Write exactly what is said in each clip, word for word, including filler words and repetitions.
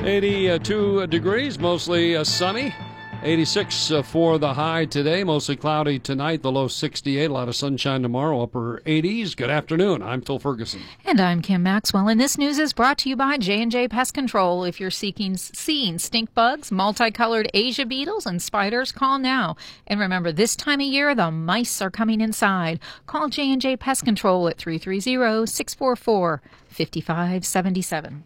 eighty-two degrees, mostly uh, sunny. eighty-six uh, for the high today, mostly cloudy tonight, the low sixty-eight. A lot of sunshine tomorrow, upper eighties. Good afternoon. I'm Phil Ferguson. And I'm Kim Maxwell, and this news is brought to you by J and J Pest Control. If you're seeking seeing stink bugs, multicolored Asia beetles, and spiders, call now. And remember, this time of year, the mice are coming inside. Call J and J Pest Control at three three zero, six four four, five five seven seven.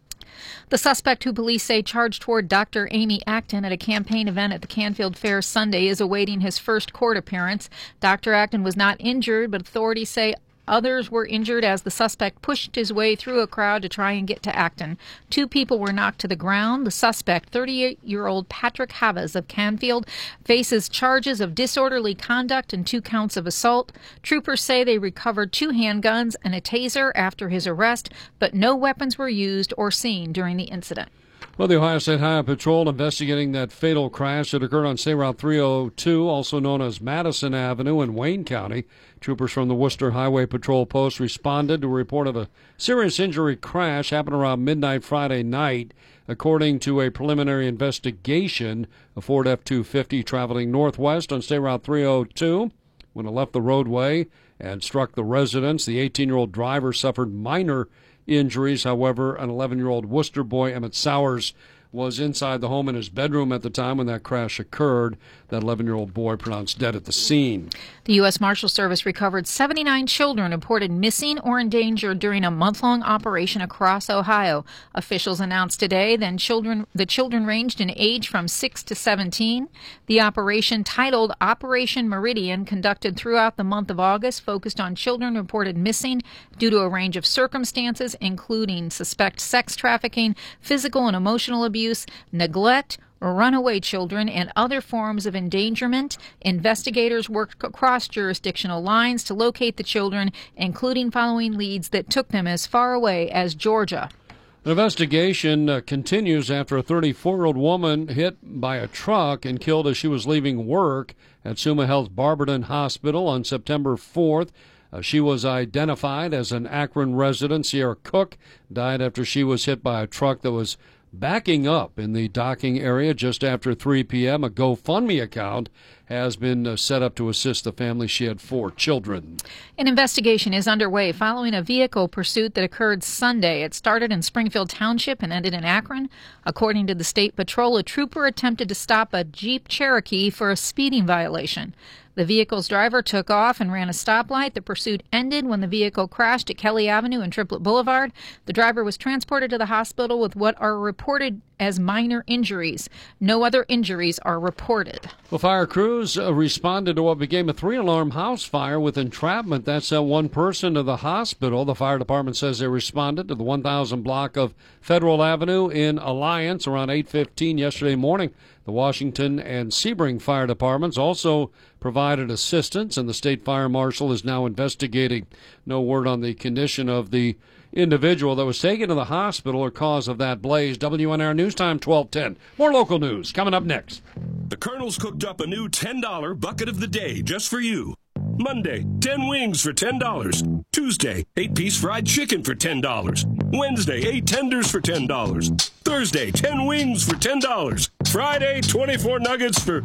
The suspect, who police say charged toward Doctor Amy Acton at a campaign event at the Canfield Fair Sunday, is awaiting his first court appearance. Doctor Acton was not injured, but authorities say others were injured as the suspect pushed his way through a crowd to try and get to Acton. Two people were knocked to the ground. The suspect, thirty-eight-year-old Patrick Havas of Canfield, faces charges of disorderly conduct and two counts of assault. Troopers say they recovered two handguns and a taser after his arrest, but no weapons were used or seen during the incident. Well, the Ohio State Highway Patrol investigating that fatal crash that occurred on State Route three oh two, also known as Madison Avenue in Wayne County. Troopers from the Worcester Highway Patrol Post responded to a report of a serious injury crash happened around midnight Friday night. According to a preliminary investigation, a Ford F two fifty traveling northwest on State Route three oh two, when it left the roadway and struck the residence, the eighteen-year-old driver suffered minor injuries. However, an eleven-year-old Worcester boy, Emmett Sowers, was inside the home in his bedroom at the time when that crash occurred. That eleven-year-old boy pronounced dead at the scene. The U S Marshal Service recovered seventy-nine children reported missing or endangered during a month-long operation across Ohio. Officials announced today that children, the children ranged in age from six to seventeen. The operation, titled Operation Meridian, conducted throughout the month of August, focused on children reported missing due to a range of circumstances, including suspect sex trafficking, physical and emotional abuse, neglect, runaway children, and other forms of endangerment. Investigators worked across jurisdictional lines to locate the children, including following leads that took them as far away as Georgia. The investigation uh, continues after a thirty-four-year-old woman hit by a truck and killed as she was leaving work at Summa Health Barberton Hospital on September fourth. Uh, she was identified as an Akron resident. Sierra Cook died after she was hit by a truck that was backing up in the docking area just after three p.m. A GoFundMe account has been uh, set up to assist the family. She had four children. An investigation is underway following a vehicle pursuit that occurred Sunday. It started in Springfield Township and ended in Akron. According to the State Patrol, a trooper attempted to stop a Jeep Cherokee for a speeding violation. The vehicle's driver took off and ran a stoplight. The pursuit ended when the vehicle crashed at Kelly Avenue and Triplet Boulevard. The driver was transported to the hospital with what are reported as minor injuries. No other injuries are reported. Well, fire crews uh, responded to what became a three-alarm house fire with entrapment. That sent one person to the hospital. The fire department says they responded to the one thousand block of Federal Avenue in Alliance around eight fifteen yesterday morning. The Washington and Sebring fire departments also provided assistance, and the state fire marshal is now investigating. No word on the condition of the individual that was taken to the hospital or cause of that blaze. W N R News Time, twelve ten. More local news coming up next. The Colonel's cooked up a new ten dollar bucket of the day just for you. Monday, ten wings for ten dollars. Tuesday, eight-piece fried chicken for ten dollars. Wednesday, eight tenders for ten dollars. Thursday, ten wings for ten dollars. Friday, twenty-four nuggets for...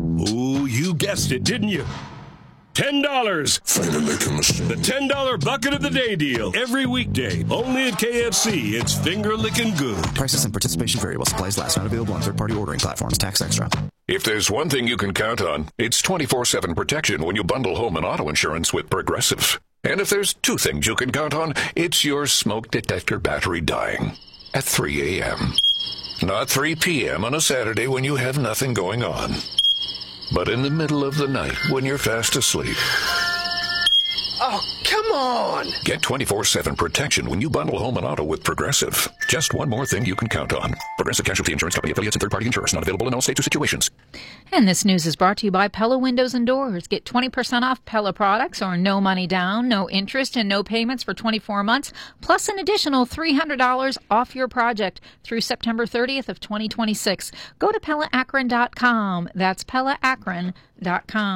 Oh, you guessed it, didn't you? ten dollars. The ten dollar bucket of the day deal. Every weekday. Only at K F C. It's finger-licking good. Prices and participation variable. Supplies last. Not available on third-party ordering platforms. Tax extra. If there's one thing you can count on, it's twenty-four seven protection when you bundle home and auto insurance with Progressive. And if there's two things you can count on, it's your smoke detector battery dying at three a.m. Not three p.m. on a Saturday when you have nothing going on, but in the middle of the night when you're fast asleep. Oh, come on! Get twenty-four seven protection when you bundle home and auto with Progressive. Just one more thing you can count on. Progressive Casualty Insurance Company affiliates and third-party insurers. Not available in all states or situations. And this news is brought to you by Pella Windows and Doors. Get twenty percent off Pella products or no money down, no interest, and no payments for twenty-four months, plus an additional three hundred dollars off your project through September thirtieth of twenty twenty-six. Go to Pella Akron dot com. That's Pella Akron dot com.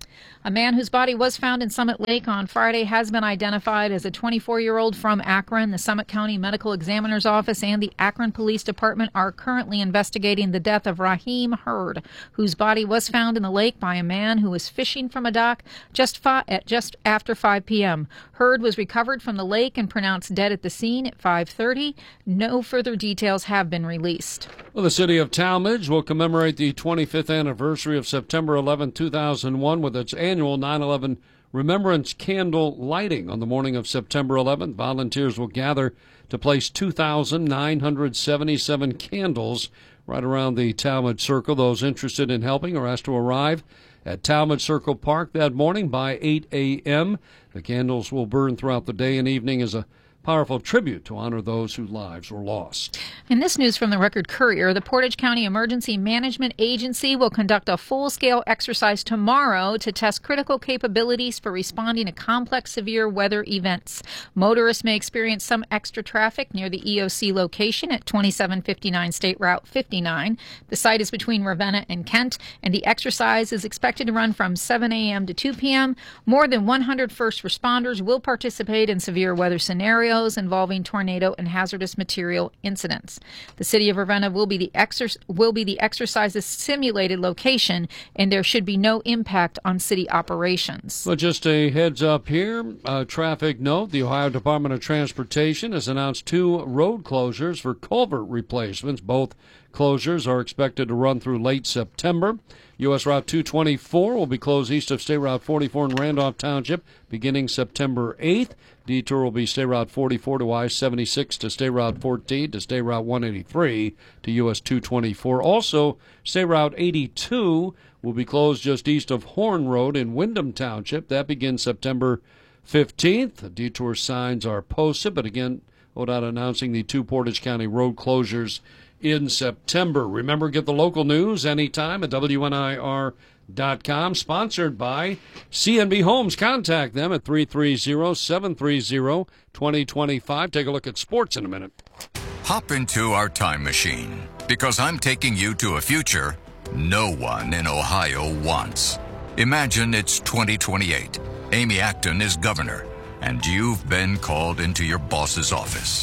A man whose body was found in Summit Lake on Friday has been identified as a twenty-four-year-old from Akron. The Summit County Medical Examiner's Office and the Akron Police Department are currently investigating the death of Raheem Hurd, whose body was found in the lake by a man who was fishing from a dock just fi- at just after five p.m. Hurd was recovered from the lake and pronounced dead at the scene at five thirty. No further details have been released. Well, the city of Talmadge will commemorate the twenty-fifth anniversary of September eleventh, two thousand one with its annual nine eleven Remembrance Candle Lighting. On the morning of September eleventh, volunteers will gather to place two thousand nine hundred seventy-seven candles right around the Talmadge Circle. Those interested in helping are asked to arrive at Talmadge Circle Park that morning by eight a.m. The candles will burn throughout the day and evening as a powerful tribute to honor those whose lives were lost. In this news from the Record Courier, the Portage County Emergency Management Agency will conduct a full-scale exercise tomorrow to test critical capabilities for responding to complex severe weather events. Motorists may experience some extra traffic near the E O C location at twenty-seven fifty-nine State Route fifty-nine. The site is between Ravenna and Kent, and the exercise is expected to run from seven a.m. to two p.m. More than one hundred first responders will participate in severe weather scenarios involving tornado and hazardous material incidents. The city of Ravenna will be the exer- will be the exercise's simulated location, and there should be no impact on city operations. Well, just a heads up here, a traffic note. The Ohio Department of Transportation has announced two road closures for culvert replacements. Both closures are expected to run through late September. U S Route two twenty-four will be closed east of State Route forty-four in Randolph Township beginning September eighth. Detour will be State Route forty-four to I seventy-six to State Route fourteen to State Route one eighty-three to U S two twenty-four. Also, State Route eighty-two will be closed just east of Horn Road in Windham Township. That begins September fifteenth. The detour signs are posted, but again, O D O T announcing the two Portage County road closures in September. Remember, get the local news anytime at W N I R dot com. Sponsored by C N B Homes. Contact them at three three zero, seven three zero, two zero two five. Take a look at sports in a minute. Hop into our time machine, because I'm taking you to a future no one in Ohio wants. Imagine it's twenty twenty-eight. Amy Acton is governor, and you've been called into your boss's office.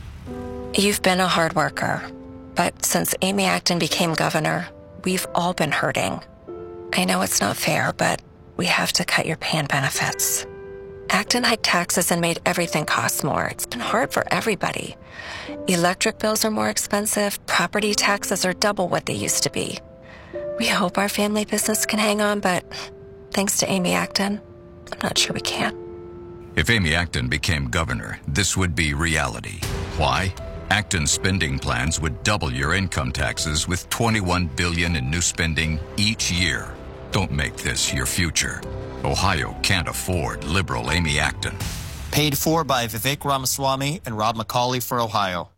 You've been a hard worker, but since Amy Acton became governor, we've all been hurting. I know it's not fair, but we have to cut your pay and benefits. Acton hiked taxes and made everything cost more. It's been hard for everybody. Electric bills are more expensive. Property taxes are double what they used to be. We hope our family business can hang on, but thanks to Amy Acton, I'm not sure we can. If Amy Acton became governor, this would be reality. Why? Acton's spending plans would double your income taxes with twenty-one billion dollars in new spending each year. Don't make this your future. Ohio can't afford liberal Amy Acton. Paid for by Vivek Ramaswamy and Rob McCauley for Ohio.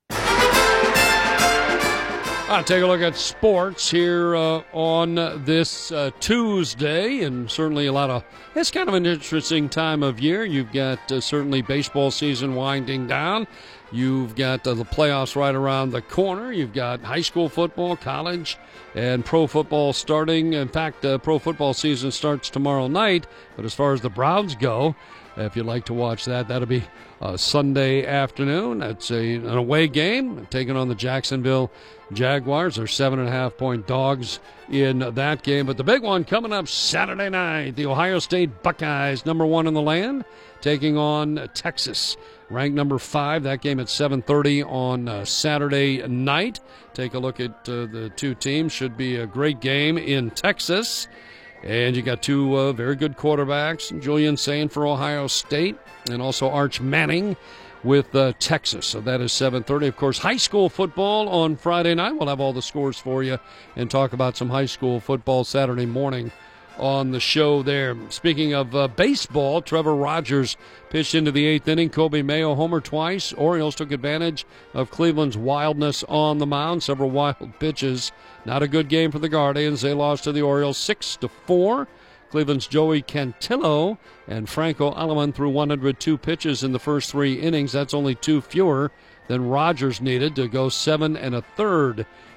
I'll take a look at sports here uh, on this uh, Tuesday, and certainly a lot of, it's kind of an interesting time of year. You've got uh, certainly baseball season winding down. You've got uh, the playoffs right around the corner. You've got high school football, college, and pro football starting. In fact, uh, pro football season starts tomorrow night, but as far as the Browns go, if you'd like to watch that, that'll be uh, Sunday afternoon. It's a, an away game, taking on the Jacksonville Jaguars. They're seven and a half point dogs in that game. But the big one coming up Saturday night, the Ohio State Buckeyes, number one in the land, taking on Texas, ranked number five. That game at seven thirty on uh, Saturday night. Take a look at uh, the two teams. Should be a great game in Texas. And you got two uh, very good quarterbacks, Julian Sain for Ohio State, and also Arch Manning with uh, Texas. So that is seven thirty. Of course, high school football on Friday night. We'll have all the scores for you and talk about some high school football Saturday morning on the show there. Speaking of uh, baseball, Trevor Rogers pitched into the eighth inning. Kobe Mayo homered twice. Orioles took advantage of Cleveland's wildness on the mound. Several wild pitches. Not a good game for the Guardians. They lost to the Orioles six to four. Cleveland's Joey Cantillo and Franco Aleman threw one hundred two pitches in the first three innings. That's only two fewer than Rogers needed to go seven and a third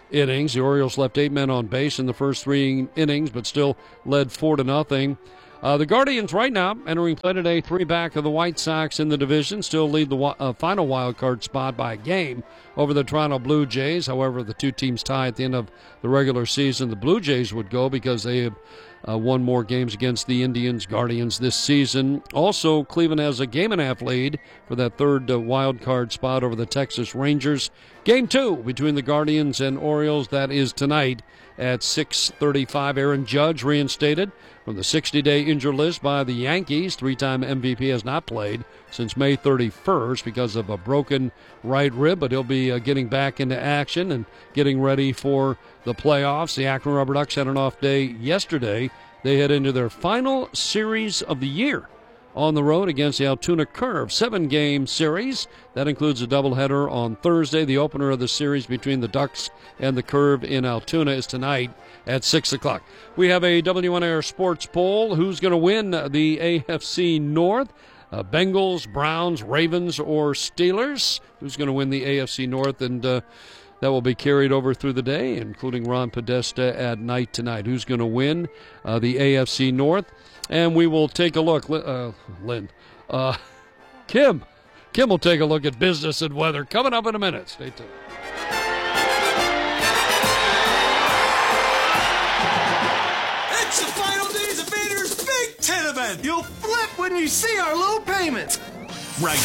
innings. The Orioles left eight men on base in the first three innings, but still led four to nothing. Uh, the Guardians right now entering play today, three back of the White Sox in the division, still lead the uh, final wild card spot by a game over the Toronto Blue Jays. However, the two teams tie at the end of the regular season. The Blue Jays would go because they have uh, won more games against the Indians, Guardians this season. Also, Cleveland has a game and a half lead for that third uh, wild card spot over the Texas Rangers. Game two between the Guardians and Orioles, that is tonight at six thirty-five. Aaron Judge reinstated from the sixty-day injured list by the Yankees. Three-time M V P has not played since May thirty-first because of a broken right rib, but he'll be uh, getting back into action and getting ready for the playoffs. The Akron Rubber Ducks had an off day yesterday. They head into their final series of the year on the road against the Altoona Curve. Seven-game series. That includes a doubleheader on Thursday. The opener of the series between the Ducks and the Curve in Altoona is tonight at six o'clock. We have a W N Air sports poll. Who's going to win the A F C North? Uh, Bengals, Browns, Ravens, or Steelers? Who's going to win the A F C North? And uh, that will be carried over through the day, including Ron Podesta at night tonight. Who's going to win uh, the A F C North? And we will take a look. Uh, Lynn, uh, Kim, Kim will take a look at business and weather coming up in a minute. Stay tuned. It's the final days of Vader's Big Ten event. You'll flip when you see our low payments. Right